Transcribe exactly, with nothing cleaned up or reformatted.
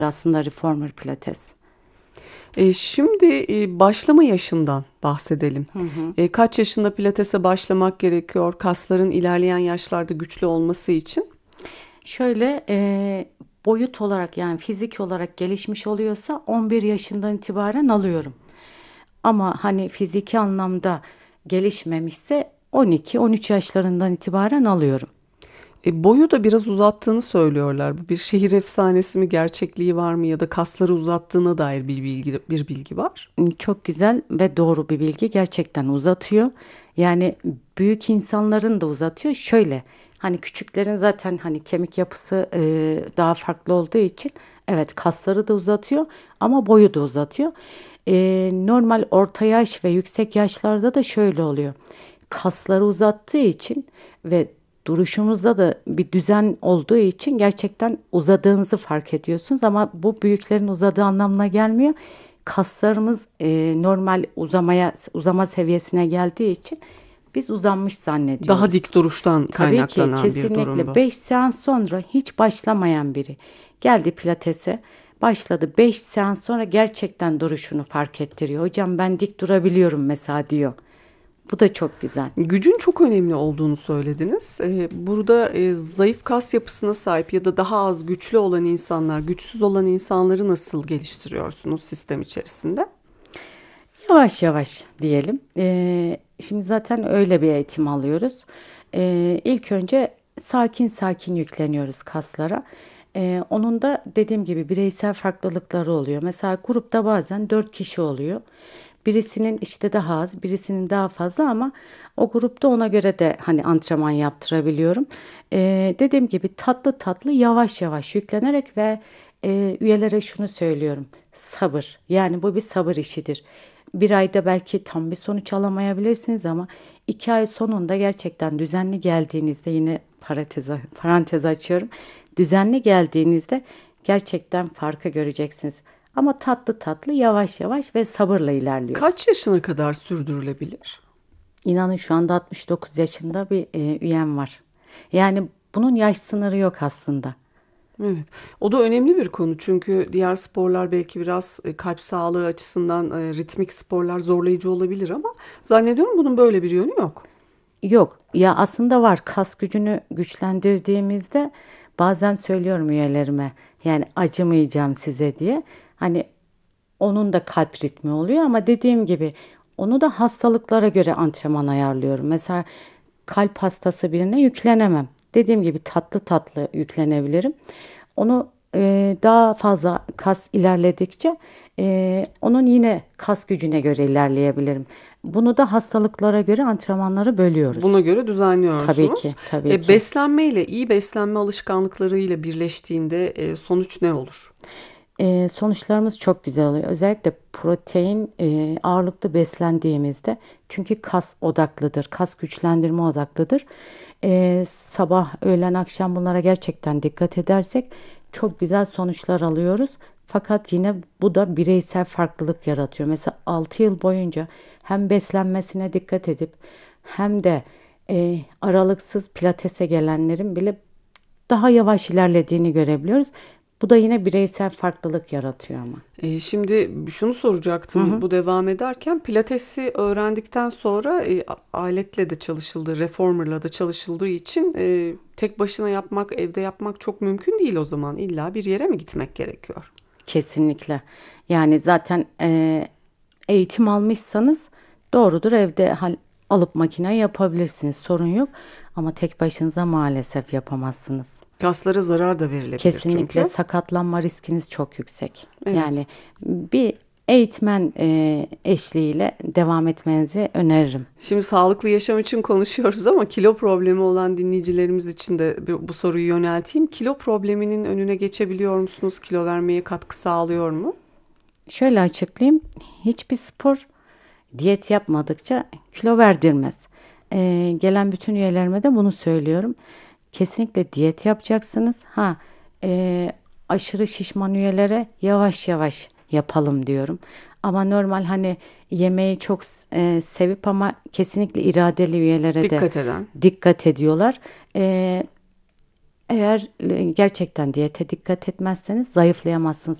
aslında reformer pilates. E, şimdi e, başlama yaşından bahsedelim. Hı hı. E, kaç yaşında pilatese başlamak gerekiyor? Kasların ilerleyen yaşlarda güçlü olması için. Şöyle e, boyut olarak yani fizik olarak gelişmiş oluyorsa on bir yaşından itibaren alıyorum. Ama hani fiziki anlamda gelişmemişse on iki on üç yaşlarından itibaren alıyorum. E, boyu da biraz uzattığını söylüyorlar. Bu bir şehir efsanesi mi, gerçekliği var mı ya da kasları uzattığına dair bir bilgi bir bilgi var. Çok güzel ve doğru bir bilgi, gerçekten uzatıyor. Yani büyük insanların da uzatıyor. Şöyle hani küçüklerin zaten hani kemik yapısı e, daha farklı olduğu için evet kasları da uzatıyor ama boyu da uzatıyor. E, normal orta yaş ve yüksek yaşlarda da şöyle oluyor. Kasları uzattığı için ve duruşumuzda da bir düzen olduğu için gerçekten uzadığınızı fark ediyorsunuz ama bu büyüklerin uzadığı anlamına gelmiyor. Kaslarımız e, normal uzamaya uzama seviyesine geldiği için biz uzanmış Daha zannediyoruz. dik duruştan Tabii ki kaynaklanan bir durum kesinlikle bu. beş seans sonra hiç başlamayan biri geldi pilatese, başladı, beş seans sonra gerçekten duruşunu fark ettiriyor. Hocam ben dik durabiliyorum mesela diyor. Bu da çok güzel. Gücün çok önemli olduğunu söylediniz. Ee, burada e, zayıf kas yapısına sahip ya da daha az güçlü olan insanlar, güçsüz olan insanları nasıl geliştiriyorsunuz sistem içerisinde? Yavaş yavaş diyelim. Ee, şimdi zaten öyle bir eğitim alıyoruz. Ee, ilk önce sakin sakin yükleniyoruz kaslara. Ee, onun da dediğim gibi bireysel farklılıkları oluyor. Mesela grupta bazen dört kişi oluyor. Birisinin işte daha az, birisinin daha fazla ama o grupta ona göre de hani antrenman yaptırabiliyorum. Ee, dediğim gibi tatlı tatlı yavaş yavaş yüklenerek ve e, üyelere şunu söylüyorum. Sabır. Yani bu bir sabır işidir. Bir ayda belki tam bir sonuç alamayabilirsiniz ama iki ay sonunda gerçekten düzenli geldiğinizde, yine parantez, parantez açıyorum. Düzenli geldiğinizde gerçekten farkı göreceksiniz. Ama tatlı tatlı yavaş yavaş ve sabırla ilerliyoruz. Kaç yaşına kadar sürdürülebilir? İnanın şu anda altmış dokuz yaşında bir e, üyem var. Yani bunun yaş sınırı yok aslında. Evet. O da önemli bir konu çünkü diğer sporlar belki biraz e, kalp sağlığı açısından e, ritmik sporlar zorlayıcı olabilir ama zannediyorum bunun böyle bir yönü yok. Yok ya, aslında var. Kas gücünü güçlendirdiğimizde bazen söylüyorum üyelerime, yani acımayacağım size diye. Hani onun da kalp ritmi oluyor ama dediğim gibi onu da hastalıklara göre antrenman ayarlıyorum. Mesela kalp hastası birine yüklenemem. Dediğim gibi tatlı tatlı yüklenebilirim. Onu e, daha fazla kas ilerledikçe e, onun yine kas gücüne göre ilerleyebilirim. Bunu da hastalıklara göre antrenmanları Buna bölüyoruz. göre Tabii düzenliyorsunuz. ki, tabii E, ki. beslenme ile iyi beslenme alışkanlıklarıyla birleştiğinde e, sonuç ne olur? Ee, sonuçlarımız çok güzel oluyor. Özellikle protein e, ağırlıklı beslendiğimizde, çünkü kas odaklıdır, kas güçlendirme odaklıdır. Ee, sabah, öğlen, akşam bunlara gerçekten dikkat edersek çok güzel sonuçlar alıyoruz. Fakat yine bu da bireysel farklılık yaratıyor. Mesela altı yıl boyunca hem beslenmesine dikkat edip hem de e, aralıksız pilatese gelenlerin bile daha yavaş ilerlediğini görebiliyoruz. Bu da yine bireysel farklılık yaratıyor ama. E, şimdi şunu Hı soracaktım hı. bu devam ederken pilatesi öğrendikten sonra e, a- aletle de çalışıldığı, reformerla da çalışıldığı için e, tek başına yapmak, evde yapmak çok mümkün değil o zaman. İlla bir yere mi gitmek gerekiyor? Kesinlikle. Yani zaten e, eğitim almışsanız doğrudur, evde hal, alıp makineye yapabilirsiniz. Sorun yok. Ama tek başınıza maalesef yapamazsınız. Kaslara zarar da verilebilir Kesinlikle çünkü. sakatlanma riskiniz çok yüksek. Evet. Yani bir eğitmen e, eşliğiyle devam etmenizi öneririm. Şimdi sağlıklı yaşam için konuşuyoruz ama kilo problemi olan dinleyicilerimiz için de bu bu soruyu yönelteyim. Kilo probleminin önüne geçebiliyor musunuz? Kilo vermeye katkı sağlıyor mu? Şöyle açıklayayım. Hiçbir spor diyet yapmadıkça kilo verdirmez. Ee, gelen bütün üyelerime de bunu söylüyorum. Kesinlikle diyet yapacaksınız. Ha, e, aşırı şişman üyelere yavaş yavaş yapalım diyorum. Ama normal hani yemeği çok e, sevip ama kesinlikle iradeli üyelere de Dikkat eden. dikkat ediyorlar. Ee, Eğer e, gerçekten diyete dikkat etmezseniz zayıflayamazsınız.